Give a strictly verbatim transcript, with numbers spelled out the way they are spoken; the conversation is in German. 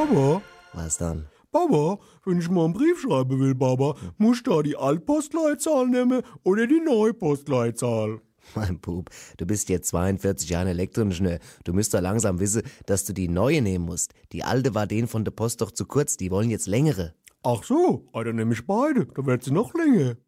Baba, Was dann? Baba, wenn ich mal einen Brief schreiben will, Baba, muss ich da die Altpostleitzahl nehmen oder die neue Postleitzahl? Mein Bub, du bist jetzt zweiundvierzig Jahre Elektroingenieur. Du müsst doch langsam wissen, dass du die neue nehmen musst. Die alte war denen von der Post doch zu kurz, die wollen jetzt längere. Ach so, ah, dann nehme ich beide, da wird sie noch länger.